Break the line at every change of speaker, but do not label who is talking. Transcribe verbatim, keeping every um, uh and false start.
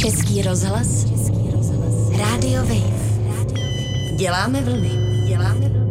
Český rozhlas, Rádio Wave. Děláme vlny, děláme vlny.